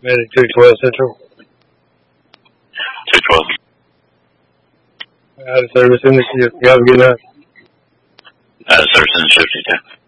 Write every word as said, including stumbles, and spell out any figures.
Medic two twelve Central. two twelve. Out of service in the shift. You have a good night. Out of service in the shift, you